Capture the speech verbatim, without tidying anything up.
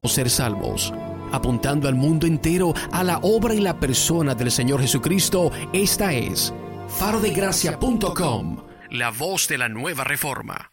ser salvos. Apuntando al mundo entero a la obra y la persona del Señor Jesucristo, esta es faro de gracia punto com, la voz de la nueva reforma.